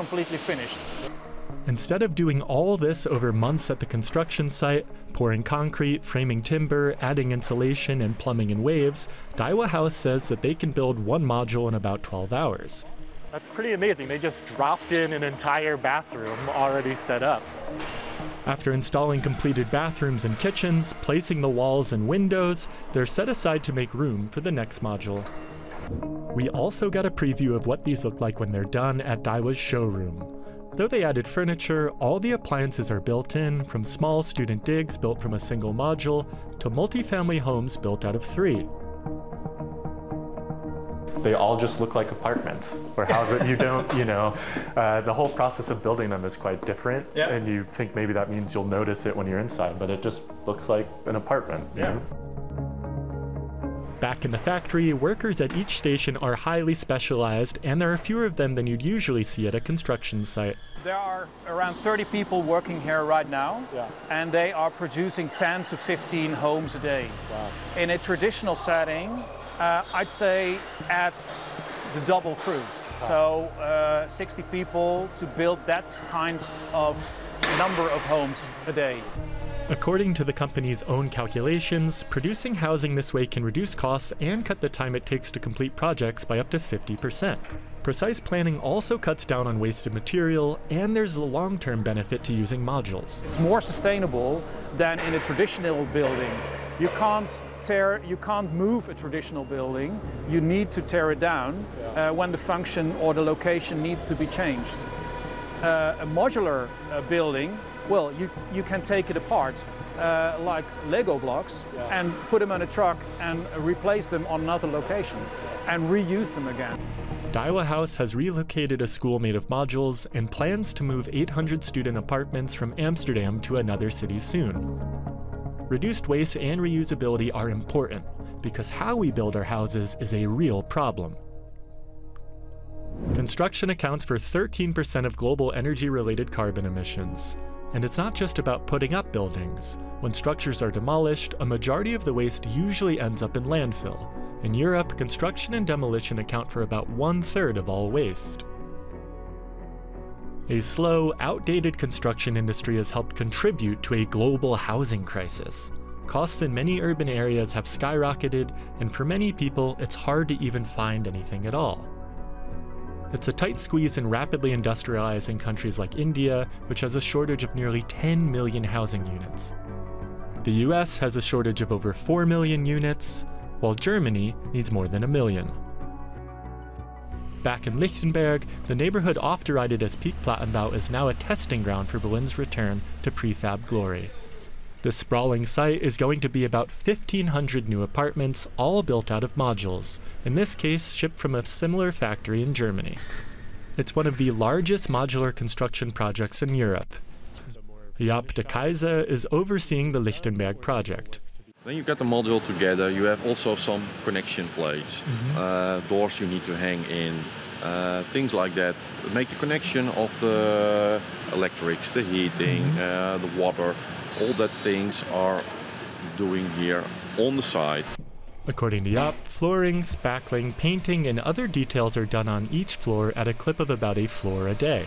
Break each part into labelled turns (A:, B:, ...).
A: completely finished.
B: Instead of doing all this over months at the construction site, pouring concrete, framing timber, adding insulation, and plumbing in waves, Daiwa House says that they can build one module in about 12 hours. That's pretty amazing. They just dropped in an entire bathroom already set up. After installing completed bathrooms and kitchens, placing the walls and windows, they're set aside to make room for the next module. We also got a preview of what these look like when they're done at Daiwa's showroom. Though they added furniture, all the appliances are built in, from small student digs built from a single module to multifamily homes built out of 3. They all just look like apartments or houses. You don't, the whole process of building them is quite different. Yeah. And you think maybe that means you'll notice it when you're inside, but it just looks like an apartment. Yeah. Back in the factory, workers at each station are highly specialized, and there are fewer of them than you'd usually see at a construction site.
A: There are around 30 people working here right now, and they are producing 10 to 15 homes a day. Wow. In a traditional setting, I'd say at the double crew. Wow. So 60 people to build that kind of number of homes a day.
B: According to the company's own calculations, producing housing this way can reduce costs and cut the time it takes to complete projects by up to 50%. Precise planning also cuts down on wasted material, and there's a long-term benefit to using modules.
A: It's more sustainable than in a traditional building. You can't move a traditional building. You need to tear it down when the function or the location needs to be changed. A modular building, well, you can take it apart like Lego blocks and put them on a truck and replace them on another location and reuse them again.
B: Daiwa House has relocated a school made of modules and plans to move 800 student apartments from Amsterdam to another city soon. Reduced waste and reusability are important because how we build our houses is a real problem. Construction accounts for 13% of global energy-related carbon emissions. And it's not just about putting up buildings. When structures are demolished, a majority of the waste usually ends up in landfill. In Europe, construction and demolition account for about 1/3 of all waste. A slow, outdated construction industry has helped contribute to a global housing crisis. Costs in many urban areas have skyrocketed, and for many people, it's hard to even find anything at all. It's a tight squeeze in rapidly industrializing countries like India, which has a shortage of nearly 10 million housing units. The US has a shortage of over 4 million units, while Germany needs more than 1 million. Back in Lichtenberg, the neighborhood oft derided as Peak Plattenbau is now a testing ground for Berlin's return to prefab glory. This sprawling site is going to be about 1,500 new apartments, all built out of modules, in this case shipped from a similar factory in Germany. It's one of the largest modular construction projects in Europe. Jaap de Keyser is overseeing the Lichtenberg project.
C: When you get the module together, you have also some connection plates, doors you need to hang in, things like that. Make the connection of the electrics, the heating, the water. All that things are doing here on the site.
B: According to Jaap, flooring, spackling, painting, and other details are done on each floor at a clip of about a floor a day.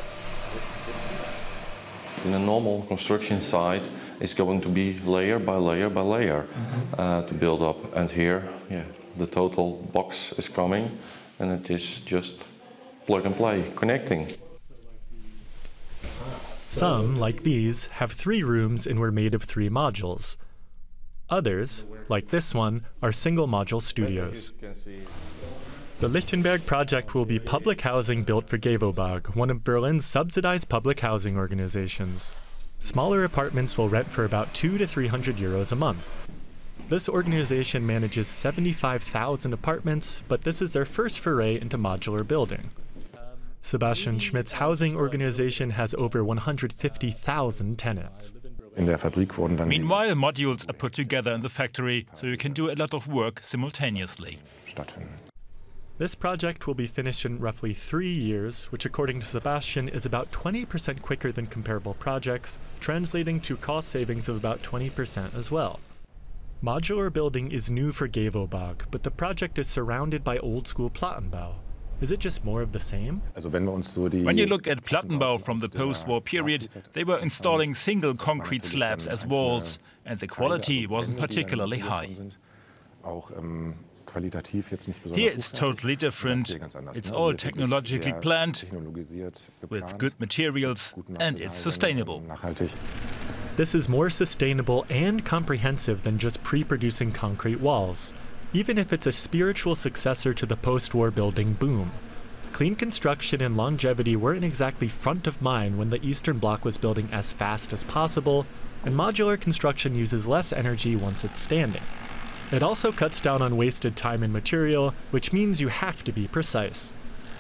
D: In a normal construction site, it's going to be layer by layer by layer to build up. And here, the total box is coming, and it is just plug and play, connecting.
B: Some, like these, have 3 rooms and were made of 3 modules. Others, like this one, are single-module studios. The Lichtenberg project will be public housing built for Gewobag, one of Berlin's subsidized public housing organizations. Smaller apartments will rent for about 200 to 300 euros a month. This organization manages 75,000 apartments, but this is their first foray into modular building. Sebastian Schmidt's housing organization has over 150,000 tenants.
E: Meanwhile, modules are put together in the factory, so you can do a lot of work simultaneously.
B: This project will be finished in roughly 3 years, which according to Sebastian is about 20% quicker than comparable projects, translating to cost savings of about 20% as well. Modular building is new for Gewobag, but the project is surrounded by old-school Plattenbau. Is it just more of the same?
E: When you look at Plattenbau from the post-war period, they were installing single concrete slabs as walls, and the quality wasn't particularly high. Here it's totally different. It's all technologically planned, with good materials, and it's sustainable.
B: This is more sustainable and comprehensive than just pre-producing concrete walls, even if it's a spiritual successor to the post-war building boom. Clean construction and longevity weren't exactly front of mind when the Eastern Bloc was building as fast as possible, and modular construction uses less energy once it's standing. It also cuts down on wasted time and material, which means you have to be precise.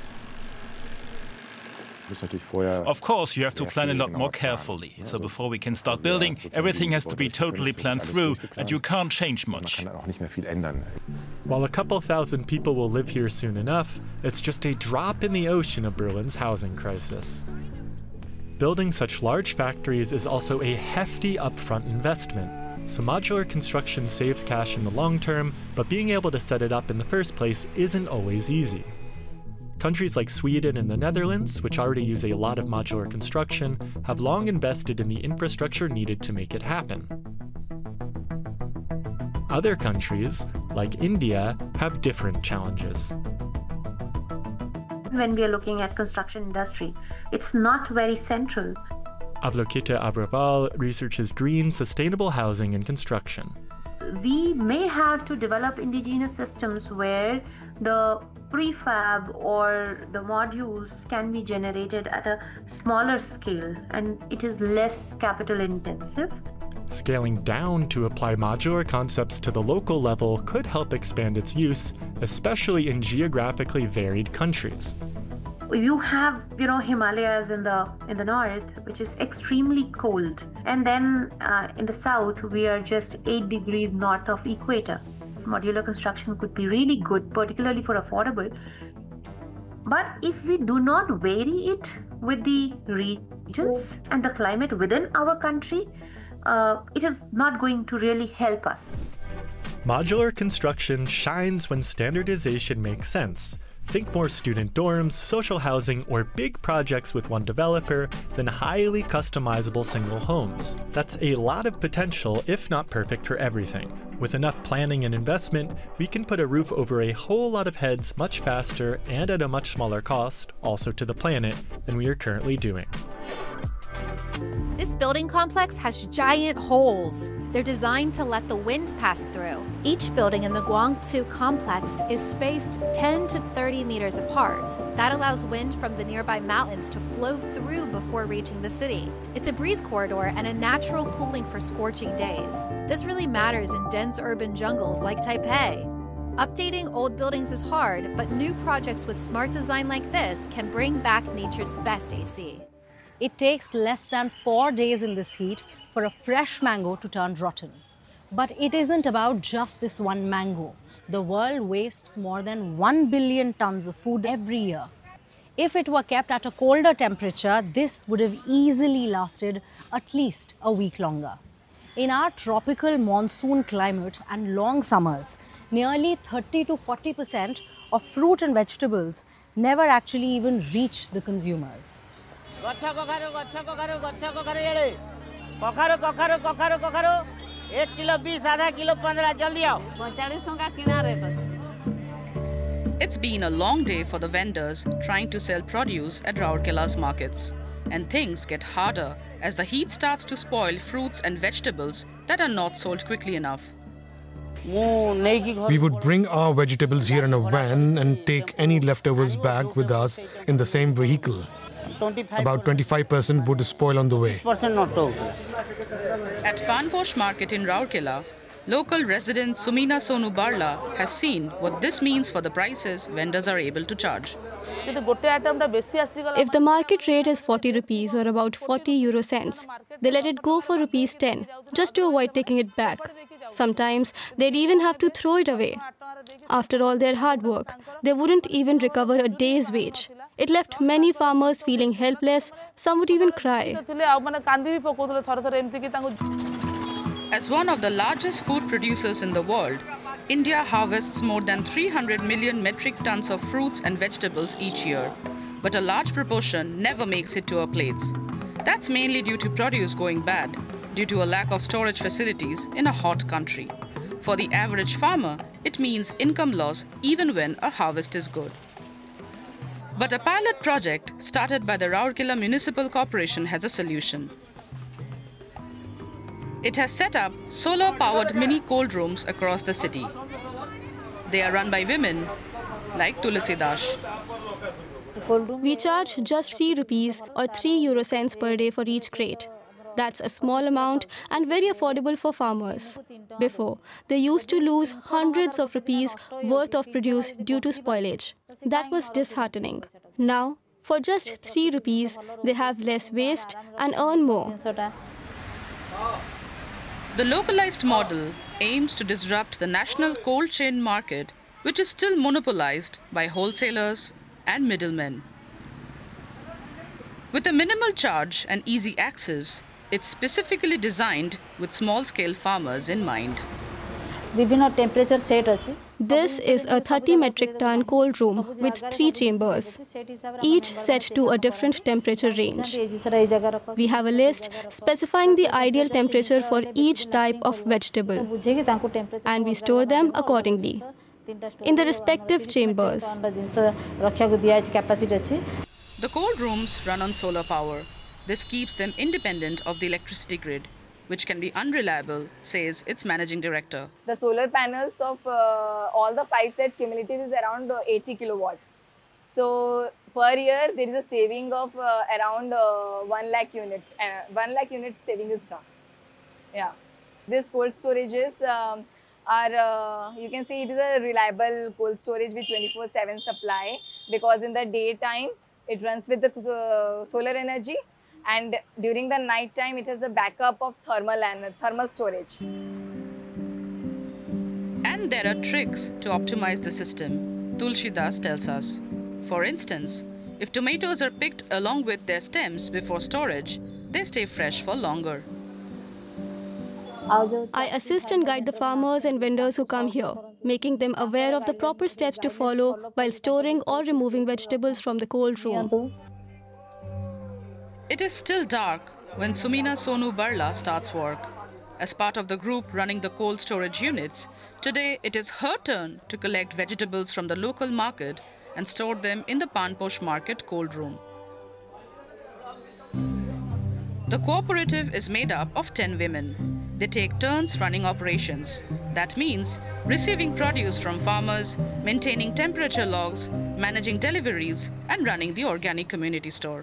E: Of course, you have to plan a lot more carefully. So before we can start building, everything has to be totally planned through, and you can't change much.
B: While a couple thousand people will live here soon enough, it's just a drop in the ocean of Berlin's housing crisis. Building such large factories is also a hefty upfront investment. So modular construction saves cash in the long term, but being able to set it up in the first place isn't always easy. Countries like Sweden and the Netherlands, which already use a lot of modular construction, have long invested in the infrastructure needed to make it happen. Other countries, like India, have different challenges.
F: When we are looking at construction industry, it's not very central.
B: Avlokita Abraval researches green, sustainable housing and construction.
F: We may have to develop indigenous systems where the prefab or the modules can be generated at a smaller scale and it is less capital intensive.
B: Scaling down to apply modular concepts to the local level could help expand its use, especially in geographically varied countries.
F: You have, Himalayas in the north, which is extremely cold. And then in the south, we are just 8 degrees north of equator. Modular construction could be really good, particularly for affordable. But if we do not vary it with the regions and the climate within our country, it is not going to really help us.
B: Modular construction shines when standardization makes sense. Think more student dorms, social housing, or big projects with one developer than highly customizable single homes. That's a lot of potential, if not perfect for everything. With enough planning and investment, we can put a roof over a whole lot of heads much faster and at a much smaller cost, also to the planet, than we are currently doing.
G: This building complex has giant holes. They're designed to let the wind pass through. Each building in the Guangzhou complex is spaced 10 to 30 meters apart. That allows wind from the nearby mountains to flow through before reaching the city. It's a breeze corridor and a natural cooling for scorching days. This really matters in dense urban jungles like Taipei. Updating old buildings is hard, but new projects with smart design like this can bring back nature's best AC.
H: It takes less than 4 days in this heat for a fresh mango to turn rotten. But it isn't about just this one mango. The world wastes more than 1 billion tons of food every year. If it were kept at a colder temperature, this would have easily lasted at least a week longer. In our tropical monsoon climate and long summers, nearly 30 to 40% of fruit and vegetables never actually even reach the consumers.
I: It's been a long day for the vendors trying to sell produce at Rourkela's markets. And things get harder as the heat starts to spoil fruits and vegetables that are not sold quickly enough.
J: We would bring our vegetables here in a van and take any leftovers back with us in the same vehicle. About 25% would spoil on the way.
I: At Panposh Market in Rourkela, local resident Sumina Sonu Barla has seen what this means for the prices vendors are able to charge.
K: If the market rate is 40 rupees or about 40 euro cents, they let it go for rupees 10 just to avoid taking it back. Sometimes they'd even have to throw it away. After all their hard work, they wouldn't even recover a day's wage. It left many farmers feeling helpless. Some would even cry.
I: As one of the largest food producers in the world, India harvests more than 300 million metric tons of fruits and vegetables each year, but a large proportion never makes it to our plates. That's mainly due to produce going bad, due to a lack of storage facilities in a hot country. For the average farmer, it means income loss even when a harvest is good. But a pilot project started by the Rourkela Municipal Corporation has a solution. It has set up solar-powered mini cold rooms across the city. They are run by women like Tulsi Dash.
K: We charge just 3 rupees or 3 euro cents per day for each crate. That's a small amount and very affordable for farmers. Before, they used to lose hundreds of rupees worth of produce due to spoilage. That was disheartening. Now, for just 3 rupees, they have less waste and earn more.
I: The localized model aims to disrupt the national cold chain market, which is still monopolized by wholesalers and middlemen. With a minimal charge and easy access, it's specifically designed with small-scale farmers in mind.
K: This is a 30 metric ton cold room with 3 chambers, each set to a different temperature range. We have a list specifying the ideal temperature for each type of vegetable, and we store them accordingly in the respective chambers.
I: The cold rooms run on solar power. This keeps them independent of the electricity grid, which can be unreliable, says its managing director.
L: The solar panels of all the 5 sets cumulative is around 80 kilowatt. So per year there is a saving of around 1 lakh units. 1 lakh unit saving is done. Yeah. These cold storages are, you can see it is a reliable cold storage with 24/7 supply, because in the daytime it runs with the solar energy, and during the night time it has a backup of thermal storage.
I: And there are tricks to optimize the system, Tulsi Das tells us. For instance, if tomatoes are picked along with their stems before storage, they stay fresh for longer.
K: I assist and guide the farmers and vendors who come here, making them aware of the proper steps to follow while storing or removing vegetables from the cold room.
I: It is still dark when Sumina Sonu Barla starts work. As part of the group running the cold storage units, today it is her turn to collect vegetables from the local market and store them in the Panposh market cold room. The cooperative is made up of 10 women. They take turns running operations. That means receiving produce from farmers, maintaining temperature logs, managing deliveries, and running the organic community store.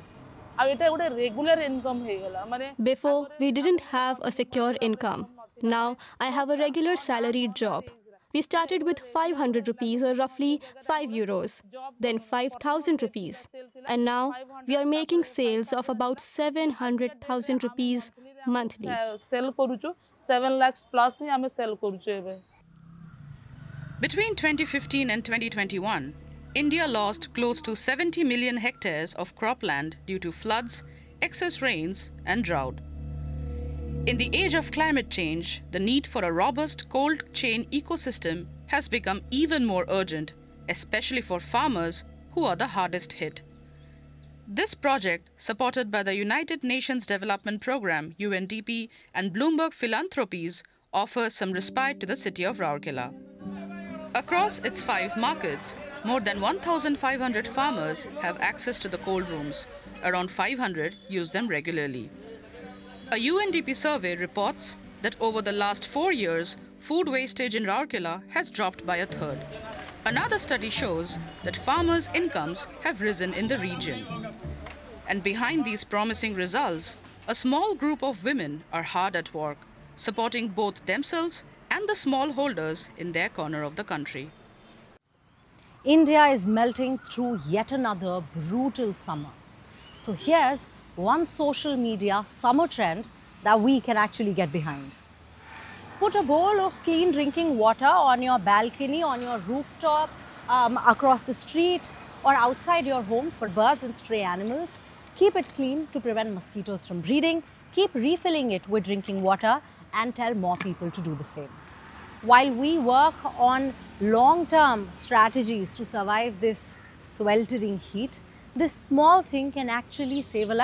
K: Before, we didn't have a secure income. Now, I have a regular salaried job. We started with 500 rupees or roughly 5 euros, then 5,000 rupees. And now, we are making sales of about 700,000 rupees monthly.
M: 7 lakhs plus sell.
I: Between 2015 and 2021, India lost close to 70 million hectares of cropland due to floods, excess rains, and drought. In the age of climate change, the need for a robust cold chain ecosystem has become even more urgent, especially for farmers who are the hardest hit. This project, supported by the United Nations Development Programme (UNDP) and Bloomberg Philanthropies, offers some respite to the city of Rourkela. Across its 5 markets, more than 1,500 farmers have access to the cold rooms. Around 500 use them regularly. A UNDP survey reports that over the last 4 years, food wastage in Rourkela has dropped by a third. Another study shows that farmers' incomes have risen in the region. And behind these promising results, a small group of women are hard at work, supporting both themselves and the smallholders in their corner of the country.
H: India is melting through yet another brutal summer. So here's one social media summer trend that we can actually get behind. Put a bowl of clean drinking water on your balcony, on your rooftop, across the street, or outside your homes for birds and stray animals. Keep it clean to prevent mosquitoes from breeding. Keep refilling it with drinking water and tell more people to do the same. While we work on long-term strategies to survive this sweltering heat, this small thing can actually save a life.